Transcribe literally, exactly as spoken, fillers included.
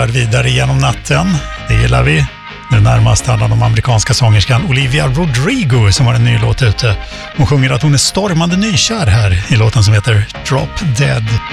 rullar vidare genom natten. Det gillar vi. Nu närmast handlar om amerikanska sångerskan Olivia Rodrigo som har en ny låt ute. Hon sjunger att hon är stormande nykär här i låten som heter Drop Dead.